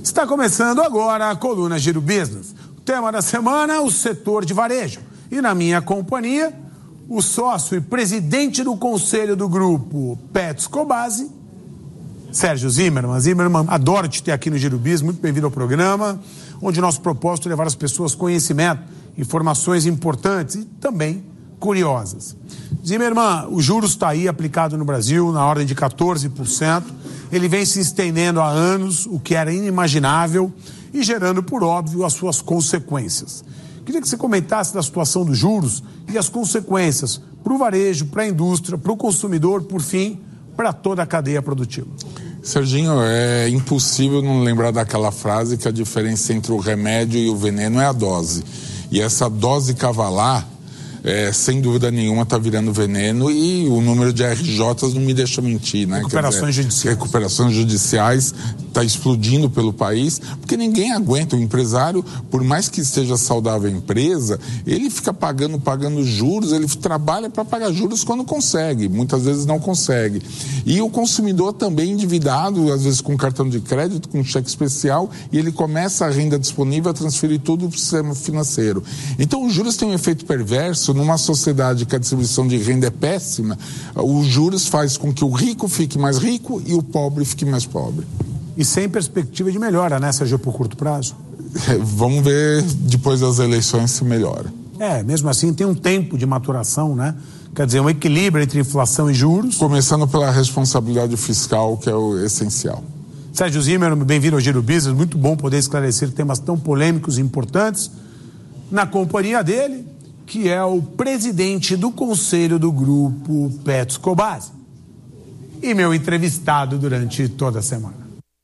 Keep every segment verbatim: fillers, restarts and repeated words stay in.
Está começando agora a coluna Giro Business. O tema da semana, o setor de varejo. E na minha companhia, o sócio e presidente do conselho do grupo Petz Cobasi, Sérgio Zimmermann. Zimmermann, adoro te ter aqui no Giro Business, muito bem-vindo ao programa, onde o nosso propósito é levar as pessoas conhecimento, informações importantes e também curiosas. Zimmermann, o juros está aí aplicado no Brasil na ordem de quatorze por cento. Ele vem se estendendo há anos, o que era inimaginável, e gerando, por óbvio, as suas consequências. Queria que você comentasse da situação dos juros e as consequências para o varejo, para a indústria, para o consumidor, por fim, para toda a cadeia produtiva. Serginho, é impossível não lembrar daquela frase que a diferença entre o remédio e o veneno é a dose. E essa dose cavalar, É, sem dúvida nenhuma, está virando veneno, e o número de R Js não me deixa mentir, né? Recuperações dizer, judiciais. Recuperações judiciais está explodindo pelo país, porque ninguém aguenta. O empresário, por mais que esteja saudável a empresa, ele fica pagando, pagando juros, ele trabalha para pagar juros quando consegue, muitas vezes não consegue. E o consumidor também endividado, às vezes com cartão de crédito, com cheque especial, e ele começa a renda disponível a transferir tudo para o sistema financeiro. Então, os juros têm um efeito perverso. Numa sociedade que a distribuição de renda é péssima, os juros faz com que o rico fique mais rico e o pobre fique mais pobre. E sem perspectiva de melhora, né, Sérgio, por curto prazo? É, vamos ver depois das eleições se melhora. É, mesmo assim tem um tempo de maturação, né? Quer dizer, um equilíbrio entre inflação e juros. Começando pela responsabilidade fiscal, que é o essencial. Sérgio Zimmermann, bem-vindo ao Giro Business. Muito bom poder esclarecer temas tão polêmicos e importantes. Na companhia dele, que é o presidente do conselho do grupo Petz Cobasi, e meu entrevistado durante toda a semana.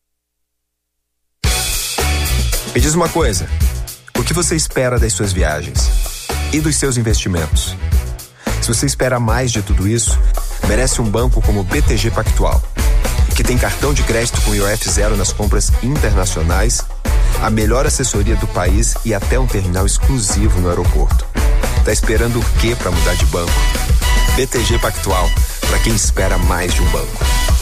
Me diz uma coisa, o que você espera das suas viagens e dos seus investimentos? Se você espera mais de tudo isso, merece um banco como o B T G Pactual, que tem cartão de crédito com I O F zero nas compras internacionais, a melhor assessoria do país e até um terminal exclusivo no aeroporto. Tá esperando o quê para mudar de banco? B T G Pactual, para quem espera mais de um banco.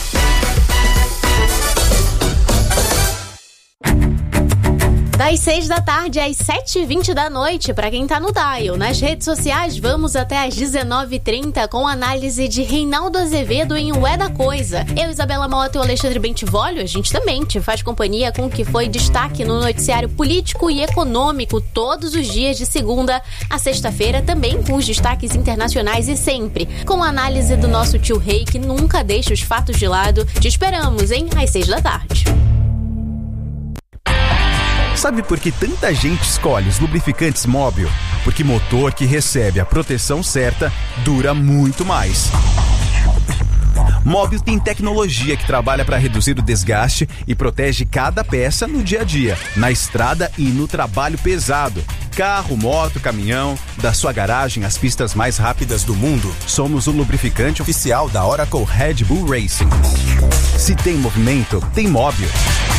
Das seis da tarde às sete e vinte da noite, para quem tá no dial. Nas redes sociais, vamos até às dezenove e trinta com análise de Reinaldo Azevedo em O É da Coisa. Eu, Isabela Mota e o Alexandre Bentivolio, a gente também te faz companhia com o que foi destaque no noticiário político e econômico todos os dias de segunda a sexta-feira, também com os destaques internacionais e sempre com a análise do nosso tio Rei, que nunca deixa os fatos de lado. Te esperamos, hein? Às seis da tarde. Sabe por que tanta gente escolhe os lubrificantes Móbil? Porque motor que recebe a proteção certa dura muito mais. Móbil tem tecnologia que trabalha para reduzir o desgaste e protege cada peça no dia a dia, na estrada e no trabalho pesado. Carro, moto, caminhão, da sua garagem às pistas mais rápidas do mundo, somos o lubrificante oficial da Oracle Red Bull Racing. Se tem movimento, tem Móbil.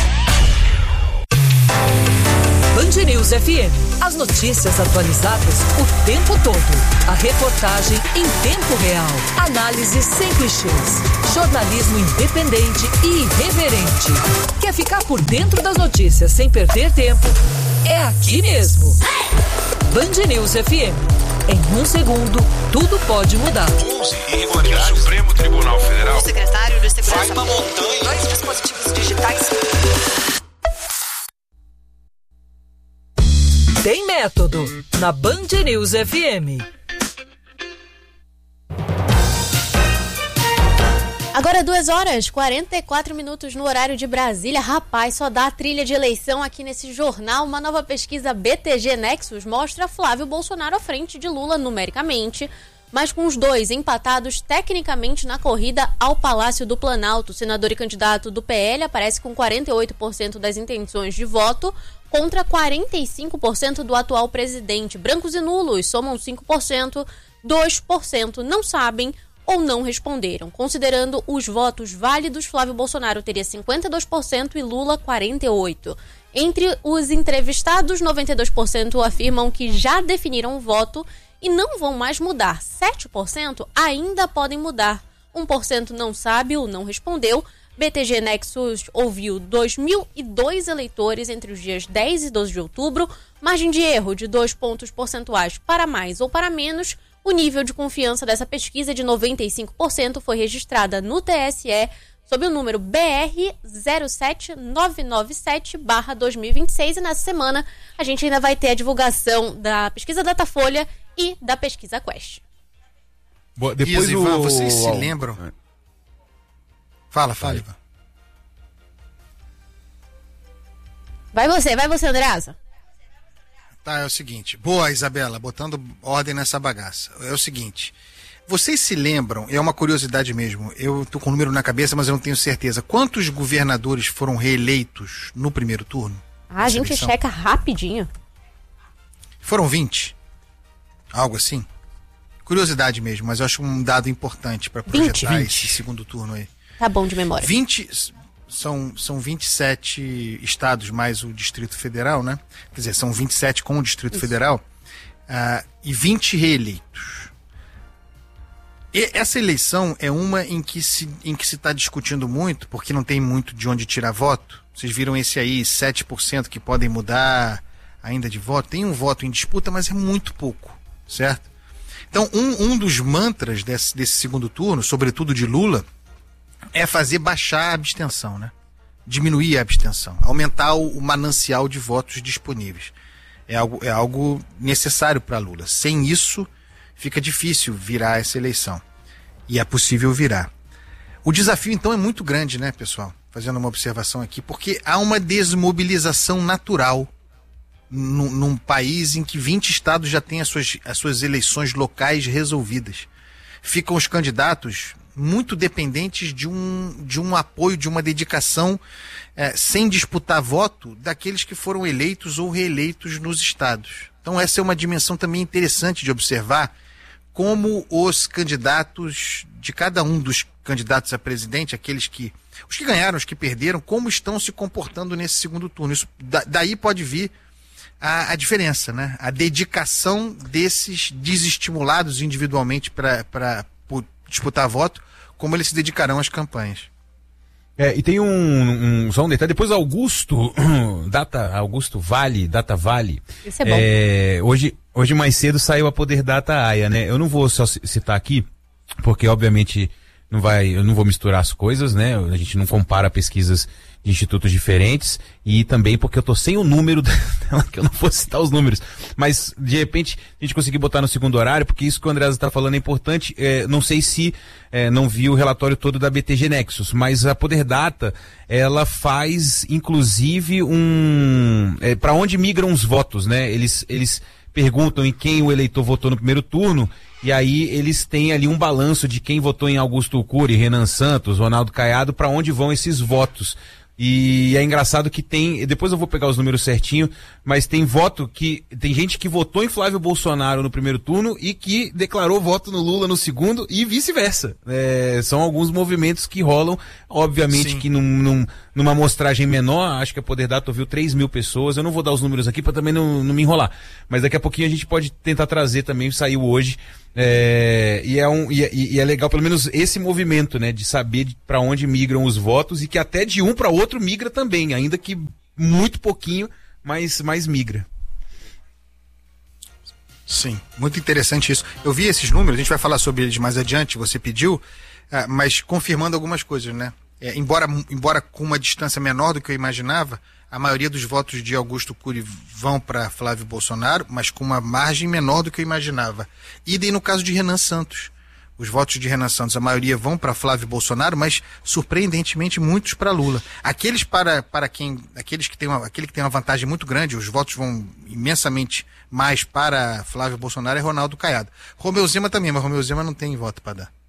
Band News F M. As notícias atualizadas o tempo todo. A reportagem em tempo real. Análise sem clichês. Jornalismo independente e irreverente. Quer ficar por dentro das notícias sem perder tempo? É aqui mesmo. Band News F M. Em um segundo, tudo pode mudar. onze irregularidades. O Supremo Tribunal Federal. O secretário de Segurança. Vai uma montanha. Dois dispositivos digitais. Tem método na Band News F M. Agora duas horas e quarenta e quatro minutos no horário de Brasília. Rapaz, só dá a trilha de eleição aqui nesse jornal. Uma nova pesquisa B T G Nexus mostra Flávio Bolsonaro à frente de Lula numericamente, mas com os dois empatados tecnicamente na corrida ao Palácio do Planalto. O senador e candidato do P L aparece com quarenta e oito por cento das intenções de voto contra quarenta e cinco por cento do atual presidente. Brancos e nulos somam cinco por cento, dois por cento não sabem ou não responderam. Considerando os votos válidos, Flávio Bolsonaro teria cinquenta e dois por cento e Lula quarenta e oito por cento. Entre os entrevistados, noventa e dois por cento afirmam que já definiram o voto e não vão mais mudar. sete por cento ainda podem mudar. um por cento não sabe ou não respondeu. B T G Nexus ouviu dois mil e dois eleitores entre os dias dez e doze de outubro, margem de erro de dois pontos percentuais para mais ou para menos. O nível de confiança dessa pesquisa de noventa e cinco por cento foi registrada no T S E sob o número B R zero sete nove nove sete barra dois mil e vinte e seis, e nessa semana a gente ainda vai ter a divulgação da pesquisa Datafolha e da pesquisa Quest. Boa, depois Ivan, o... vocês se lembram? Fala, fala, Ivan. Vai você, vai você, Andreasa. Tá, é o seguinte. Boa, Isabela, botando ordem nessa bagaça. É o seguinte. Vocês se lembram, é uma curiosidade mesmo, eu tô com o número na cabeça, mas eu não tenho certeza. Quantos governadores foram reeleitos no primeiro turno? Ah, a gente eleição? checa rapidinho. Foram vinte? Algo assim? Curiosidade mesmo, mas eu acho um dado importante para projetar vinte. esse segundo turno aí. Tá bom de memória. vinte são, são vinte e sete estados mais o Distrito Federal, né? Quer dizer, são vinte e sete com o Distrito Isso. Federal uh, e vinte reeleitos. E essa eleição é uma em que se em que se está discutindo muito, porque não tem muito de onde tirar voto. Vocês viram esse aí, sete por cento que podem mudar ainda de voto. Tem um voto em disputa, mas é muito pouco, certo? Então, um, um dos mantras desse, desse segundo turno, sobretudo de Lula, é fazer baixar a abstenção, né? Diminuir a abstenção, aumentar o, o manancial de votos disponíveis. É algo, é algo necessário para Lula. Sem isso, fica difícil virar essa eleição. E é possível virar. O desafio, então, é muito grande, né, pessoal? Fazendo uma observação aqui, porque há uma desmobilização natural num, num país em que vinte estados já têm as suas, as suas eleições locais resolvidas. Ficam os candidatos muito dependentes de um, de um apoio, de uma dedicação, é, sem disputar voto, daqueles que foram eleitos ou reeleitos nos estados. Então essa é uma dimensão também interessante de observar, como os candidatos, de cada um dos candidatos a presidente, aqueles que, os que ganharam, os que perderam, como estão se comportando nesse segundo turno. Isso, da, daí pode vir a, a diferença, né? A dedicação desses desestimulados individualmente para disputar voto, como eles se dedicarão às campanhas. É, e tem um, um, só um detalhe, depois Augusto, data, Augusto Vale, Data Vale, Isso é bom. É, hoje, hoje mais cedo saiu a Poder Data Aya, né? Eu não vou só citar aqui, porque obviamente não vai, eu não vou misturar as coisas, né? A gente não compara pesquisas de institutos diferentes, e também porque eu tô sem o número dela, que eu não vou citar os números, mas de repente a gente conseguir botar no segundo horário, porque isso que o Andreasa está falando é importante. É, não sei se é, não viu o relatório todo da B T G Nexus, mas a Poder Data, ela faz inclusive um é, para onde migram os votos, né? Eles, eles perguntam em quem o eleitor votou no primeiro turno, e aí eles têm ali um balanço de quem votou em Augusto Cury, Renan Santos, Ronaldo Caiado, para onde vão esses votos. E é engraçado que tem, depois eu vou pegar os números certinho, mas tem voto que, tem gente que votou em Flávio Bolsonaro no primeiro turno e que declarou voto no Lula no segundo e vice-versa. É, são alguns movimentos que rolam, obviamente Sim. que num, num, numa amostragem menor, acho que a Poder Data ouviu três mil pessoas, eu não vou dar os números aqui para também não, não me enrolar, mas daqui a pouquinho a gente pode tentar trazer também, saiu hoje. É, e, é um, e, é, e é legal pelo menos esse movimento, né, de saber para onde migram os votos, e que até de um para outro migra também, ainda que muito pouquinho, mas, mas migra. Sim, muito interessante isso. Eu vi esses números, a gente vai falar sobre eles mais adiante, você pediu, mas confirmando algumas coisas, né? É, embora, embora com uma distância menor do que eu imaginava, a maioria dos votos de Augusto Cury vão para Flávio Bolsonaro, mas com uma margem menor do que eu imaginava. Idem no caso de Renan Santos. Os votos de Renan Santos, a maioria vão para Flávio Bolsonaro, mas surpreendentemente muitos para Lula. Aqueles para, para quem, aqueles que têm uma, aquele que tem uma vantagem muito grande, os votos vão imensamente mais para Flávio Bolsonaro, é Ronaldo Caiado. Romeu Zema também, mas Romeu Zema não tem voto para dar.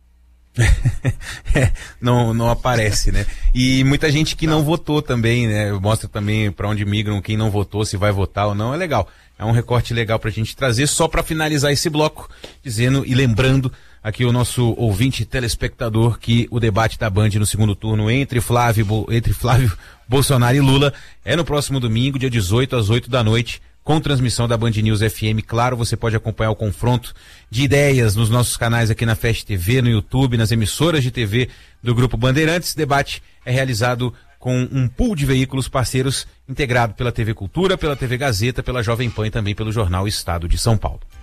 É, não, não aparece, né? E muita gente que não, não votou também, né? Mostra também para onde migram, quem não votou, se vai votar ou não. É legal, é um recorte legal pra gente trazer, só para finalizar esse bloco, dizendo e lembrando aqui o nosso ouvinte telespectador que o debate da Band no segundo turno entre Flávio, entre Flávio Bolsonaro e Lula é no próximo domingo, dia dezoito, às oito da noite, com transmissão da Band News F M. Claro, você pode acompanhar o confronto de ideias nos nossos canais aqui na Fast T V, no YouTube, nas emissoras de T V do Grupo Bandeirantes. Esse debate é realizado com um pool de veículos parceiros integrado pela T V Cultura, pela T V Gazeta, pela Jovem Pan e também pelo jornal Estado de São Paulo.